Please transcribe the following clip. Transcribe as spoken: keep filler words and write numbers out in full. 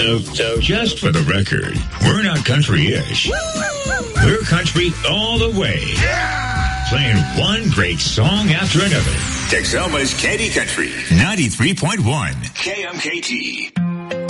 So, so just for the record, we're not country-ish. We're country all the way. Yeah! Playing one great song after another. Texoma's Candy Country, ninety-three point one K M K T.